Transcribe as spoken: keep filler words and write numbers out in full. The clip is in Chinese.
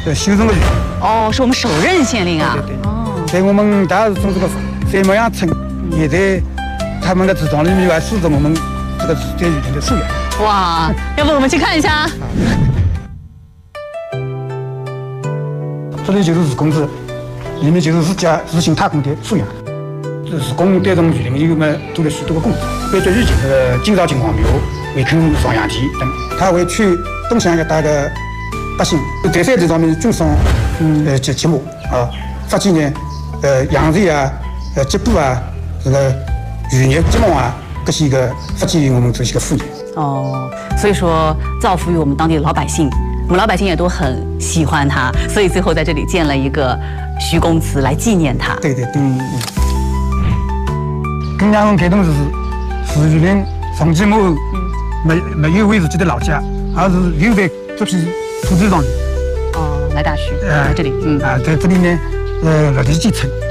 呃修正的员。 哦，是我们首任县令啊。 对对对。 哦， 在我们大石村这个三毛乡村，也在他们的祠堂里面来示着我们这个这雨林的素养。 哇，要不我们去看一下？ 这里就是自贡市，里面就是自家自行踏空的素养。这自贡对这种雨林有么做了许多的贡献，对着预警的金枣金黄苗、围垦双阳田等，他为劝东乡一带的百姓在山地上面种上嗯呃秸秸秆啊，发起呢呃杨梅啊、呃秸秆啊、这个榆叶、秸秆啊这些个发起我们这些个副业。 哦，所以说造福于我们当地的老百姓，我们老百姓也都很喜欢他，所以最后在这里建了一个徐公祠来纪念他。 对对对。嗯嗯。更让人感动的是，是雨林从今后没没有为自己的老家，而是留在这片土地上面。 哦，来大徐， 呃， 在这里，嗯啊，在这里呢，呃，落地建村。